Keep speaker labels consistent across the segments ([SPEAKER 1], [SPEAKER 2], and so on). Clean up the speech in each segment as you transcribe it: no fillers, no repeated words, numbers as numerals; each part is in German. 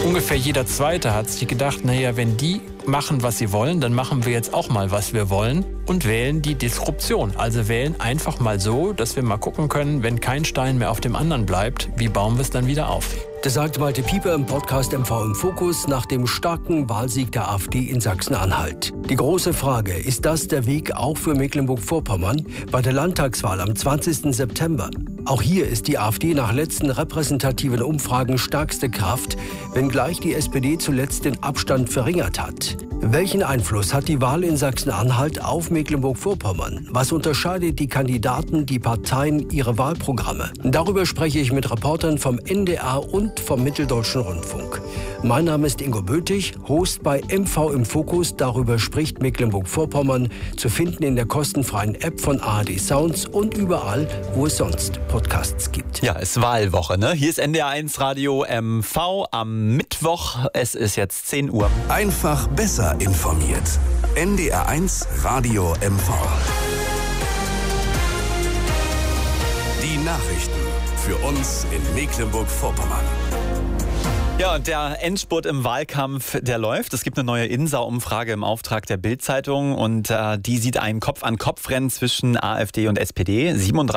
[SPEAKER 1] ungefähr jeder Zweite hat sich gedacht, naja, wenn die machen, was sie wollen, dann machen wir jetzt auch mal, was wir wollen und wählen die Disruption. Also wählen einfach mal so, dass wir mal gucken können, wenn kein Stein mehr auf dem anderen bleibt, wie bauen wir es dann wieder auf?
[SPEAKER 2] Das sagt Malte Pieper im Podcast MV im Fokus nach dem starken Wahlsieg der AfD in Sachsen-Anhalt. Die große Frage, ist das der Weg auch für Mecklenburg-Vorpommern bei der Landtagswahl am 20. September? Auch hier ist die AfD nach letzten repräsentativen Umfragen stärkste Kraft, wenngleich die SPD zuletzt den Abstand verringert hat. Welchen Einfluss hat die Wahl in Sachsen-Anhalt auf Mecklenburg-Vorpommern? Was unterscheidet die Kandidaten, die Parteien, ihre Wahlprogramme? Darüber spreche ich mit Reportern vom NDR und vom Mitteldeutschen Rundfunk. Mein Name ist Ingo Bötig, Host bei MV im Fokus. Darüber spricht Mecklenburg-Vorpommern, zu finden in der kostenfreien App von ARD Sounds und überall, wo es sonst Podcasts gibt.
[SPEAKER 3] Ja, es ist Wahlwoche, ne? Hier ist NDR1 Radio MV am Mittwoch. Es ist jetzt 10 Uhr.
[SPEAKER 4] Einfach besser informiert. NDR1 Radio MV. Die Nachrichten für uns in Mecklenburg-Vorpommern.
[SPEAKER 3] Ja, und der Endspurt im Wahlkampf, der läuft. Es gibt eine neue INSA-Umfrage im Auftrag der Bild-Zeitung und die sieht ein Kopf-an-Kopf-Rennen zwischen AfD und SPD,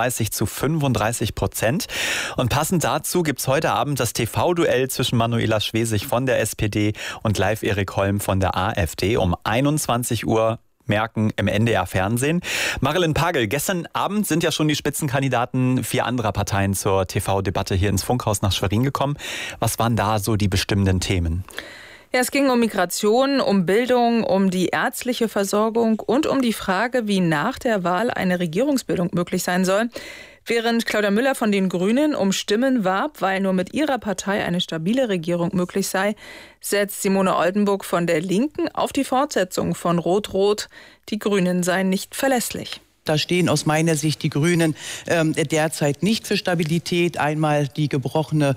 [SPEAKER 3] 37-35%. Und passend dazu gibt's heute Abend das TV-Duell zwischen Manuela Schwesig von der SPD und Live Erik Holm von der AfD um 21 Uhr. Merken im NDR-Fernsehen. Marilyn Pagel, gestern Abend sind ja schon die Spitzenkandidaten 4 anderer Parteien zur TV-Debatte hier ins Funkhaus nach Schwerin gekommen. Was waren da so die bestimmenden Themen?
[SPEAKER 5] Ja, es ging um Migration, um Bildung, um die ärztliche Versorgung und um die Frage, wie nach der Wahl eine Regierungsbildung möglich sein soll. Während Claudia Müller von den Grünen um Stimmen warb, weil nur mit ihrer Partei eine stabile Regierung möglich sei, setzt Simone Oldenburg von der Linken auf die Fortsetzung von Rot-Rot. Die Grünen seien nicht verlässlich.
[SPEAKER 6] Da stehen aus meiner Sicht die Grünen derzeit nicht für Stabilität. Einmal die gebrochene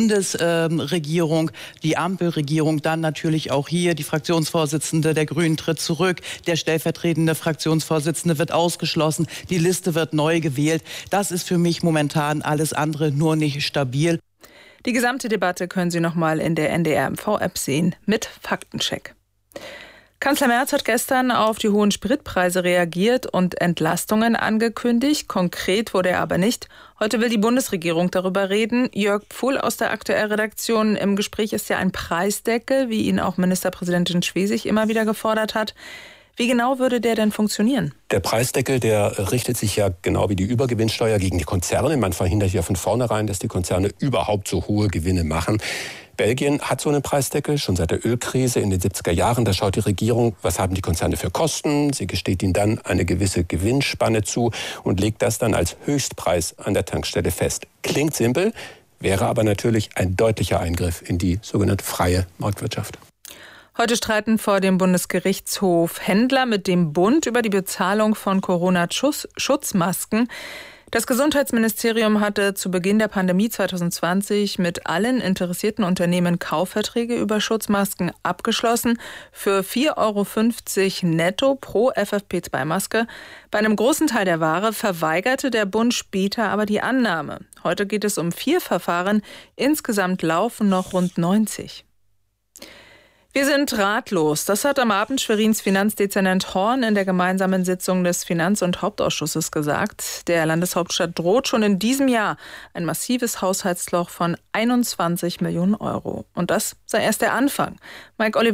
[SPEAKER 6] Bundesregierung, die Ampelregierung, dann natürlich auch hier die Fraktionsvorsitzende der Grünen tritt zurück, der stellvertretende Fraktionsvorsitzende wird ausgeschlossen, die Liste wird neu gewählt. Das ist für mich momentan alles andere nur nicht stabil.
[SPEAKER 5] Die gesamte Debatte können Sie noch mal in der NDR-MV-App sehen mit Faktencheck. Kanzler Merz hat gestern auf die hohen Spritpreise reagiert und Entlastungen angekündigt. Konkret wurde er aber nicht. Heute will die Bundesregierung darüber reden. Jörg Pfuhl aus der Aktuell-Redaktion. Im Gespräch ist ja ein Preisdeckel, wie ihn auch Ministerpräsidentin Schwesig immer wieder gefordert hat. Wie genau würde der denn funktionieren?
[SPEAKER 7] Der Preisdeckel, der richtet sich ja genau wie die Übergewinnsteuer gegen die Konzerne. Man verhindert ja von vornherein, dass die Konzerne überhaupt so hohe Gewinne machen. Belgien hat so einen Preisdeckel, schon seit der Ölkrise in den 70er Jahren. Da schaut die Regierung, was haben die Konzerne für Kosten. Sie gesteht ihnen dann eine gewisse Gewinnspanne zu und legt das dann als Höchstpreis an der Tankstelle fest. Klingt simpel, wäre aber natürlich ein deutlicher Eingriff in die sogenannte freie Marktwirtschaft.
[SPEAKER 5] Heute streiten vor dem Bundesgerichtshof Händler mit dem Bund über die Bezahlung von Corona-Schutzmasken. Das Gesundheitsministerium hatte zu Beginn der Pandemie 2020 mit allen interessierten Unternehmen Kaufverträge über Schutzmasken abgeschlossen für 4,50 € netto pro FFP2-Maske. Bei einem großen Teil der Ware verweigerte der Bund später aber die Annahme. Heute geht es um 4 Verfahren. Insgesamt laufen noch rund 90. Wir sind ratlos. Das hat am Abend Schwerins Finanzdezernent Horn in der gemeinsamen Sitzung des Finanz- und Hauptausschusses gesagt. Der Landeshauptstadt droht schon in diesem Jahr ein massives Haushaltsloch von 21 Millionen €. Und das sei erst der Anfang. Mike Oliver